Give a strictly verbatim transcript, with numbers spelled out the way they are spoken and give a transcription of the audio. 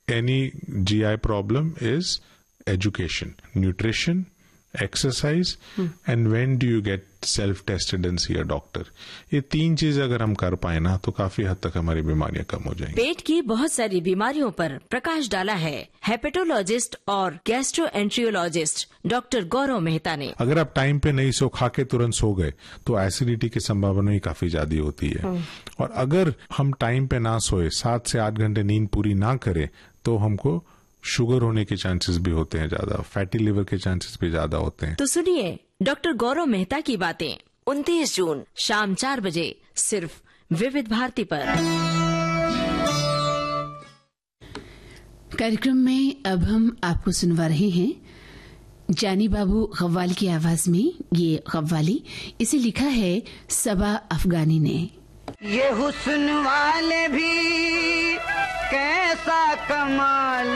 any G I problem is education, nutrition, exercise, hmm. and when do you get self-tested and see a doctor. ये तीन चीज अगर हम कर पाए ना तो काफी हद तक हमारी बीमारियां कम हो जाएंगी। पेट की बहुत सारी बीमारियों पर प्रकाश डाला है हेपेटोलॉजिस्ट और गैस्ट्रोएंट्रियोलॉजिस्ट डॉक्टर गौरव मेहता ने। अगर आप टाइम पे नहीं सो खा के तुरंत सो गए तो एसिडिटी की संभावना ही काफी ज्यादा होती है। hmm. और अगर हम टाइम पे ना सोए, सात से आठ घंटे नींद पूरी ना करें तो हमको शुगर होने के चांसेस भी होते हैं ज्यादा, फैटी लिवर के चांसेस भी ज्यादा होते हैं। तो सुनिए डॉक्टर गौरव मेहता की बातें उनतीस जून शाम चार बजे सिर्फ विविध भारती पर। कार्यक्रम में अब हम आपको सुनवा रहे हैं जानी बाबू कव्वाली की आवाज में ये कव्वाली। इसे लिखा है सबा अफगानी ने। ये हुस्न वाले भी कैसा कमाल